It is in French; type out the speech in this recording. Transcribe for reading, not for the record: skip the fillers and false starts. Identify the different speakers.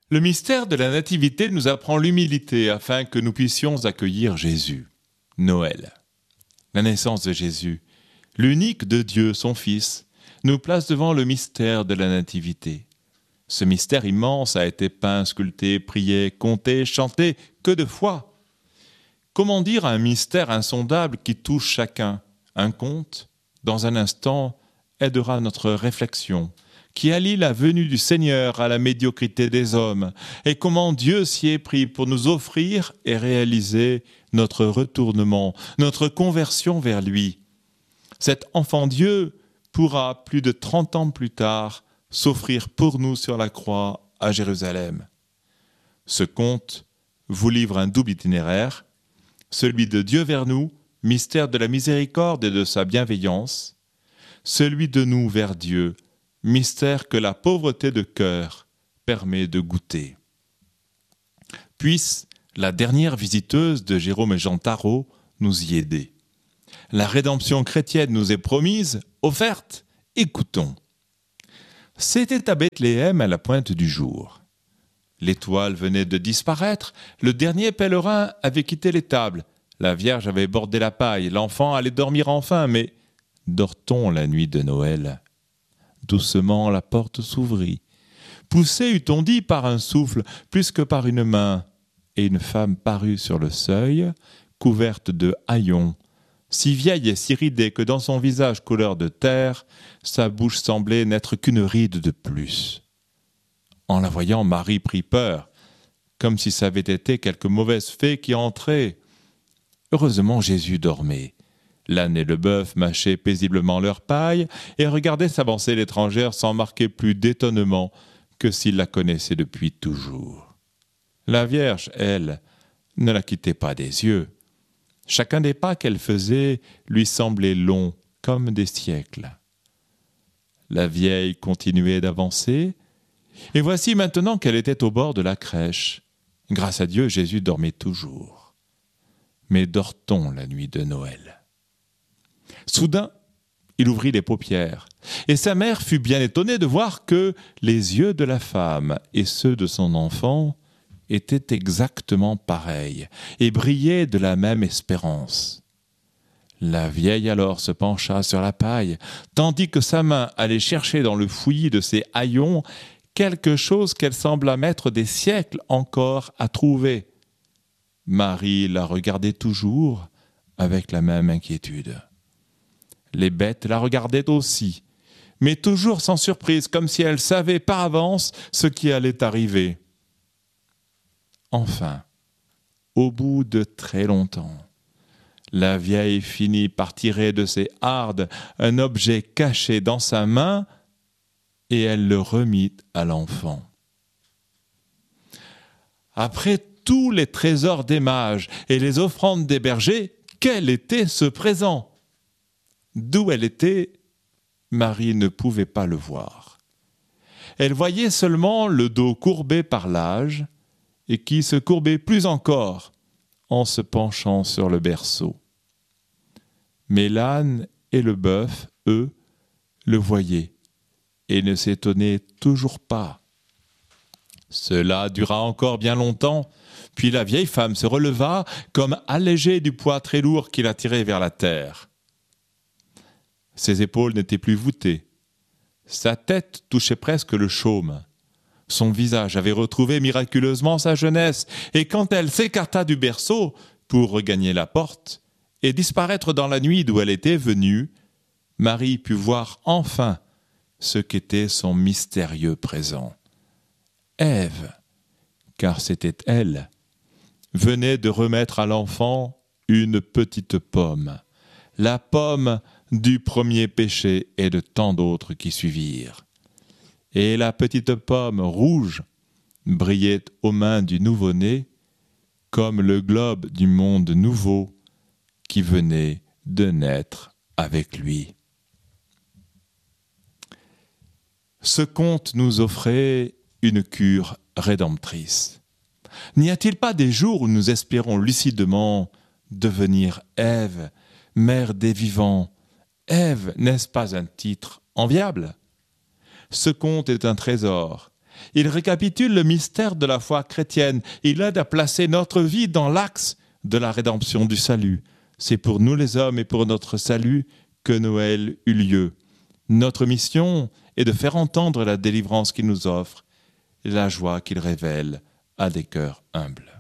Speaker 1: Le mystère de la Nativité nous apprend l'humilité afin que nous puissions accueillir Jésus. Noël. La naissance de Jésus, l'unique de Dieu, son Fils, nous place devant le mystère de la Nativité. Ce mystère immense a été peint, sculpté, prié, compté, chanté, que de fois. Comment dire un mystère insondable qui touche chacun? Un conte, dans un instant, aidera notre réflexion, qui allie la venue du Seigneur à la médiocrité des hommes, et comment Dieu s'y est pris pour nous offrir et réaliser notre retournement, notre conversion vers lui. Cet enfant Dieu pourra, plus de 30 ans plus tard, s'offrir pour nous sur la croix à Jérusalem. Ce conte vous livre un double itinéraire, celui de Dieu vers nous, mystère de la miséricorde et de sa bienveillance, celui de nous vers Dieu, mystère que la pauvreté de cœur permet de goûter. Puisse la dernière visiteuse de Jérôme et Jean Tarot nous y aider. La rédemption chrétienne nous est promise, offerte, écoutons. C'était à Bethléem à la pointe du jour. L'étoile venait de disparaître, le dernier pèlerin avait quitté l'étable, la Vierge avait bordé la paille, l'enfant allait dormir enfin, mais dort-on la nuit de Noël ? Doucement la porte s'ouvrit. Poussée, eût-on dit, par un souffle, plus que par une main, et une femme parut sur le seuil, couverte de haillons, si vieille et si ridée que dans son visage couleur de terre, sa bouche semblait n'être qu'une ride de plus. En la voyant, Marie prit peur, comme si ça avait été quelque mauvaise fée qui entrait. Heureusement, Jésus dormait. L'âne et le bœuf mâchaient paisiblement leur paille et regardaient s'avancer l'étrangère sans marquer plus d'étonnement que s'ils la connaissaient depuis toujours. La Vierge, elle, ne la quittait pas des yeux. Chacun des pas qu'elle faisait lui semblait long comme des siècles. La vieille continuait d'avancer, et voici maintenant qu'elle était au bord de la crèche. Grâce à Dieu, Jésus dormait toujours. Mais dort-on la nuit de Noël ? Soudain, il ouvrit les paupières, et sa mère fut bien étonnée de voir que les yeux de la femme et ceux de son enfant étaient exactement pareils et brillaient de la même espérance. La vieille alors se pencha sur la paille, tandis que sa main allait chercher dans le fouillis de ses haillons quelque chose qu'elle sembla mettre des siècles encore à trouver. Marie la regardait toujours avec la même inquiétude. Les bêtes la regardaient aussi, mais toujours sans surprise, comme si elles savaient par avance ce qui allait arriver. Enfin, au bout de très longtemps, la vieille finit par tirer de ses hardes un objet caché dans sa main et elle le remit à l'enfant. Après tous les trésors des mages et les offrandes des bergers, quel était ce présent ? D'où elle était, Marie ne pouvait pas le voir. Elle voyait seulement le dos courbé par l'âge et qui se courbait plus encore en se penchant sur le berceau. Mais l'âne et le bœuf, eux, le voyaient et ne s'étonnaient toujours pas. Cela dura encore bien longtemps, puis la vieille femme se releva comme allégée du poids très lourd qui la tirait vers la terre. Ses épaules n'étaient plus voûtées. Sa tête touchait presque le chaume. Son visage avait retrouvé miraculeusement sa jeunesse, et quand elle s'écarta du berceau pour regagner la porte et disparaître dans la nuit d'où elle était venue, Marie put voir enfin ce qu'était son mystérieux présent. Ève, car c'était elle, venait de remettre à l'enfant une petite pomme, la pomme du premier péché et de tant d'autres qui suivirent. Et la petite pomme rouge brillait aux mains du nouveau-né comme le globe du monde nouveau qui venait de naître avec lui. Ce conte nous offrait une cure rédemptrice. N'y a-t-il pas des jours où nous espérons lucidement devenir Ève, mère des vivants ? Ève, n'est-ce pas un titre enviable ? Ce conte est un trésor, Il récapitule le mystère de la foi chrétienne. Il aide à placer notre vie dans l'axe de la rédemption du salut. C'est pour nous les hommes et pour notre salut que Noël eut lieu. Notre mission est de faire entendre la délivrance qu'il nous offre et la joie qu'il révèle à des cœurs humbles.